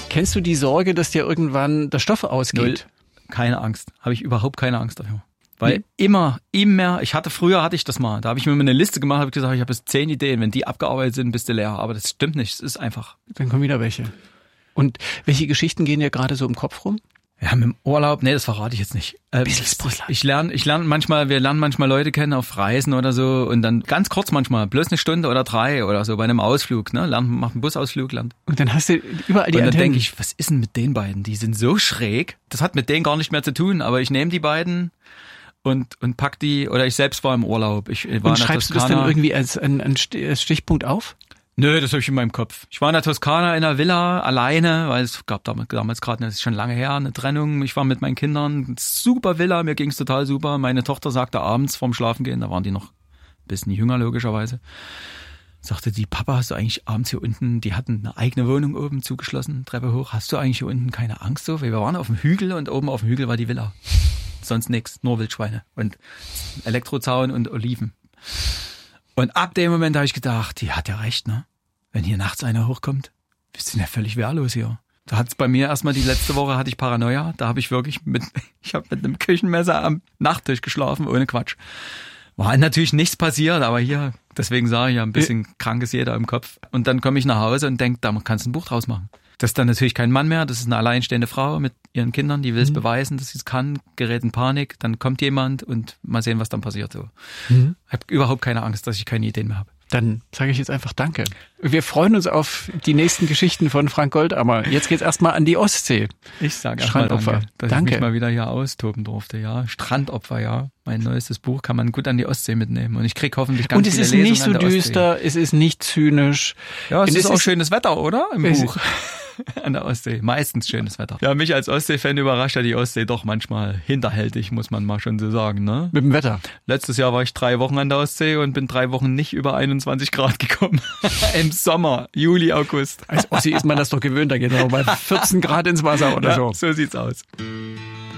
Kennst du die Sorge, dass dir irgendwann der Stoff ausgeht? Null. Keine Angst. Habe ich überhaupt keine Angst dafür. Weil immer früher hatte ich das mal. Da habe ich mir eine Liste gemacht, habe gesagt, ich habe jetzt 10 Ideen. Wenn die abgearbeitet sind, bist du leer. Aber das stimmt nicht. Es ist einfach. Dann kommen wieder welche. Und welche Geschichten gehen dir gerade so im Kopf rum? Ja, mit dem Urlaub, das verrate ich jetzt nicht. Wir lernen manchmal Leute kennen auf Reisen oder so und dann ganz kurz manchmal, bloß eine Stunde oder 3 oder so bei einem Ausflug, macht einen Busausflug, lernt. Und dann hast du überall die Antennen. Und dann denke ich, was ist denn mit den beiden? Die sind so schräg. Das hat mit denen gar nicht mehr zu tun, aber ich nehme die beiden und pack die, oder ich selbst war im Urlaub. Ich war und schreibst du das dann irgendwie als Stichpunkt auf? Nö, das habe ich in meinem Kopf. Ich war in der Toskana in einer Villa alleine, weil es gab damals gerade, das ist schon lange her, eine Trennung. Ich war mit meinen Kindern, super Villa, mir ging's total super. Meine Tochter sagte abends vorm Schlafengehen, da waren die noch ein bisschen jünger logischerweise, sagte die, Papa, hast du eigentlich abends hier unten, die hatten eine eigene Wohnung oben zugeschlossen, Treppe hoch, hast du eigentlich hier unten keine Angst so? Weil wir waren auf dem Hügel und oben auf dem Hügel war die Villa. Sonst nichts, nur Wildschweine und Elektrozaun und Oliven. Und ab dem Moment habe ich gedacht, die hat ja recht, ne? Wenn hier nachts einer hochkommt, wir sind ja völlig wehrlos hier. Da hat's bei mir erstmal die letzte Woche hatte ich Paranoia. Da habe ich wirklich ich habe mit einem Küchenmesser am Nachttisch geschlafen, ohne Quatsch. War natürlich nichts passiert, aber hier, deswegen sage ich ja, ein bisschen krank ist jeder im Kopf. Und dann komme ich nach Hause und denke, da kannst du ein Buch draus machen. Das ist dann natürlich kein Mann mehr, das ist eine alleinstehende Frau mit ihren Kindern, die will es beweisen, dass sie es kann, gerät in Panik, dann kommt jemand und mal sehen, was dann passiert. So. Ich habe überhaupt keine Angst, dass ich keine Ideen mehr habe. Dann sage ich jetzt einfach Danke. Wir freuen uns auf die nächsten Geschichten von Frank Goldammer. Jetzt geht's erstmal an die Ostsee. Ich sage erstmal Danke, dass Danke. Ich mich mal wieder hier austoben durfte. Ja, Strandopfer, ja. Mein neuestes Buch kann man gut an die Ostsee mitnehmen. Und ich krieg hoffentlich ganz viele Lesungen. Und es ist nicht so düster, es ist nicht zynisch. Ja, es ist auch schönes Wetter, oder? Im Buch. An der Ostsee. Meistens schönes Wetter. Ja, mich als Ostsee-Fan überrascht ja die Ostsee doch manchmal hinterhältig, muss man mal schon so sagen, ne? Mit dem Wetter. Letztes Jahr war ich 3 Wochen an der Ostsee und bin 3 Wochen nicht über 21 Grad gekommen. Im Sommer, Juli, August. Als Ossi ist man das doch gewöhnt, da geht man bei 14 Grad ins Wasser oder so. So sieht's aus.